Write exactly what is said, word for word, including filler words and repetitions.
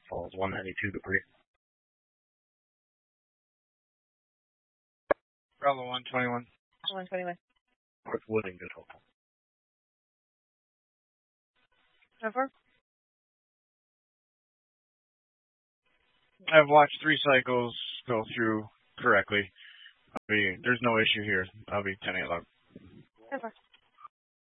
Falls, one ninety-two degree. Bravo one twenty-one. one twenty-one. North Wooding, good hope. Over. I've watched three cycles go through correctly. I'll be, there's no issue here. I'll be ten eight log. Over.